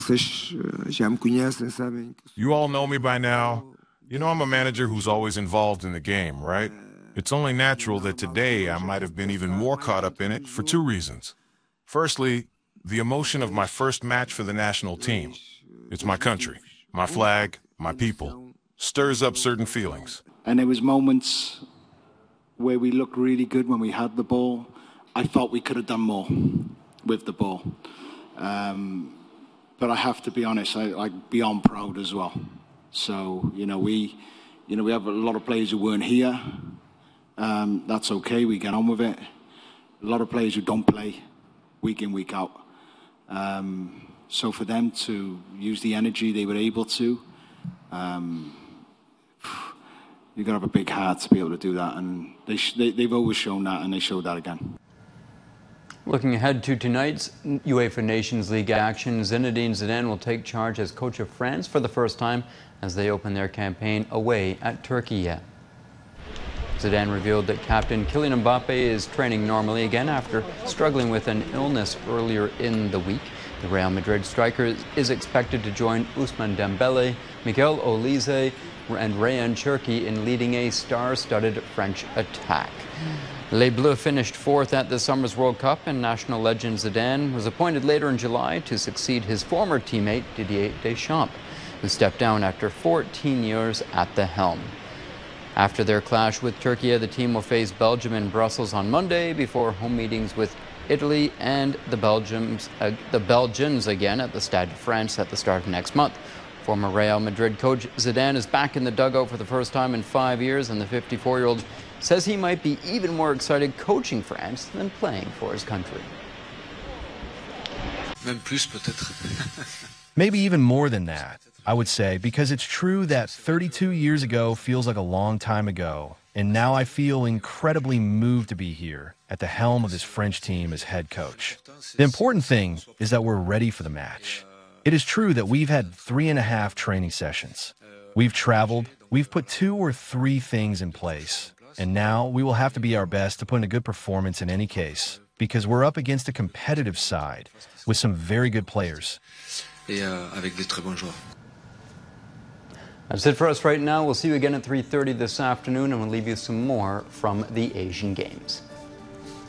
You all know me by now. You know I'm a manager who's always involved in the game, right? It's only natural that today I might have been even more caught up in it for two reasons. Firstly, the emotion of my first match for the national team. It's my country, my flag, my people. Stirs up certain feelings. And there was moments where we looked really good when we had the ball. I thought we could have done more with the ball. But I have to be honest, I'm beyond proud as well. So, we have a lot of players who weren't here. That's okay, we get on with it. A lot of players who don't play week in, week out. So for them to use the energy they were able to, you've got to have a big heart to be able to do that. And they've always shown that, and they showed that again. Looking ahead to tonight's UEFA Nations League action, Zinedine Zidane will take charge as coach of France for the first time as they open their campaign away at Turkey. Zidane revealed that captain Kylian Mbappe is training normally again after struggling with an illness earlier in the week. The Real Madrid striker is expected to join Ousmane Dembele, Michael Olise, and Ryan Cherki in leading a star-studded French attack. Les Bleus finished fourth at this summer's World Cup, and national legend Zidane was appointed later in July to succeed his former teammate Didier Deschamps, who stepped down after 14 years at the helm. After their clash with Turkey, the team will face Belgium in Brussels on Monday before home meetings with Italy and the Belgians again at the Stade de France at the start of next month. Former Real Madrid coach Zidane is back in the dugout for the first time in 5 years, and the 54-year-old says he might be even more excited coaching France than playing for his country. Maybe even more than that, I would say, because it's true that 32 years ago feels like a long time ago, and now I feel incredibly moved to be here at the helm of this French team as head coach. The important thing is that we're ready for the match. It is true that we've had 3.5 training sessions. We've traveled, we've put 2 or 3 things in place, and now we will have to be our best to put in a good performance in any case, because we're up against a competitive side with some very good players. That's it for us right now. We'll see you again at 3:30 this afternoon, and we'll leave you some more from the Asian Games.